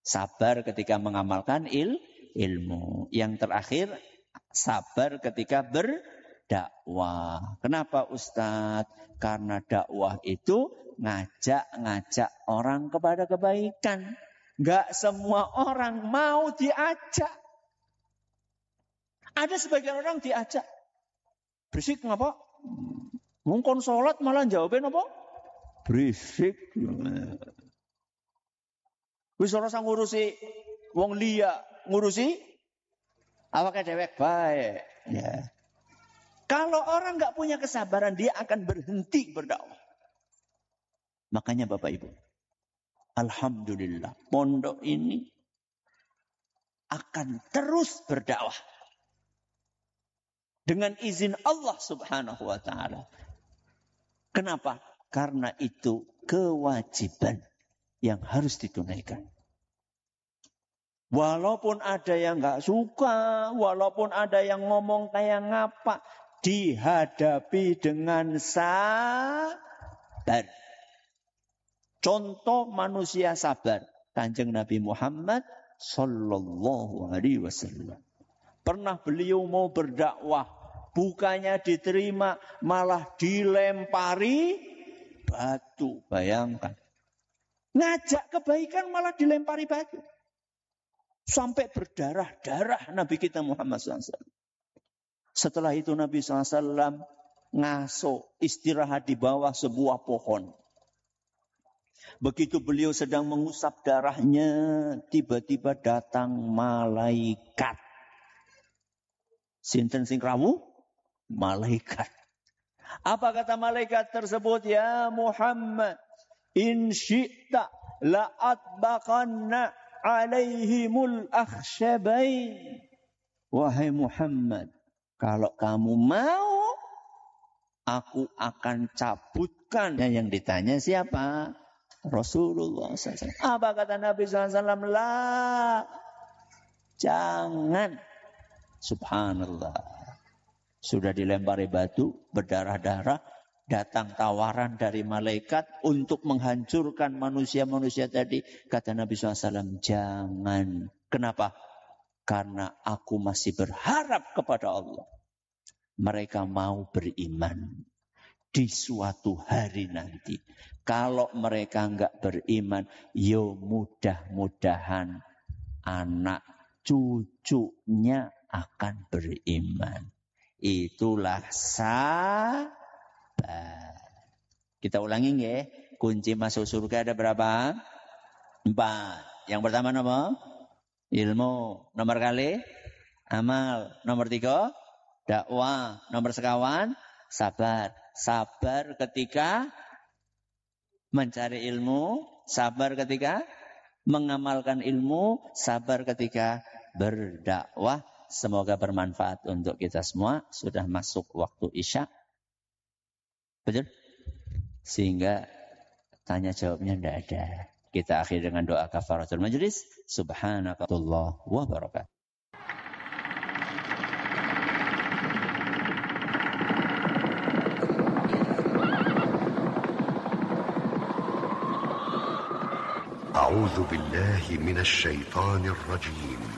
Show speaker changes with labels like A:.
A: Sabar ketika mengamalkan ilmu. Yang terakhir, sabar ketika berdakwah. Kenapa Ustadz? Karena dakwah itu ngajak orang kepada kebaikan. Enggak semua orang mau diajak. Ada sebagian orang diajak. Berisik ngapa? Ngongkon sholat malah jawabin apa? Berisik. Wis ora sang ngurusi wong liya, ngurusi awake dewek bae. Ya. Kalau orang enggak punya kesabaran, dia akan berhenti berdakwah. Makanya Bapak Ibu, alhamdulillah, pondok ini akan terus berdakwah. Dengan izin Allah Subhanahu wa ta'ala. Kenapa? Karena itu kewajiban yang harus ditunaikan. Walaupun ada yang enggak suka, walaupun ada yang ngomong kayak ngapa, dihadapi dengan sabar. Contoh manusia sabar, Kanjeng Nabi Muhammad sallallahu alaihi wasallam. Pernah beliau mau berdakwah, bukannya diterima, malah dilempari batu. Bayangkan. Ngajak kebaikan malah dilempari batu. Sampai berdarah-darah Nabi kita Muhammad SAW. Setelah itu Nabi SAW ngaso istirahat di bawah sebuah pohon. Begitu beliau sedang mengusap darahnya, tiba-tiba datang malaikat. Sinten sing rawuh? Malaikat. Apa kata malaikat tersebut? Ya Muhammad, in syi'ta la'atbaqanna alaihimul akhsyabain. Wahai Muhammad, kalau kamu mau, aku akan cabutkan. Yang ditanya siapa? Rasulullah SAW. Apa kata Nabi SAW? La, jangan. Subhanallah. Sudah dilempari batu, berdarah-darah, datang tawaran dari malaikat untuk menghancurkan manusia-manusia tadi. Kata Nabi SAW, jangan. Kenapa? Karena aku masih berharap kepada Allah. Mereka mau beriman di suatu hari nanti. Kalau mereka enggak beriman, yo mudah-mudahan anak cucunya akan beriman. Itulah sabar. Kita ulangi ya. Kunci masuk surga ada berapa? 4. Yang pertama apa? Ilmu. Nomor kali? Amal. Nomor 3? Dakwah. Nomor sekawan? Sabar. Sabar ketika mencari ilmu. Sabar ketika mengamalkan ilmu. Sabar ketika berdakwah. Semoga bermanfaat untuk kita semua. Sudah masuk waktu Isya. Betul? Sehingga tanya jawabnya tidak ada. Kita akhiri dengan doa kafaratul majlis. Subhanakallah wa barakatuh.
B: أعوذ بالله من الشيطان الرجيم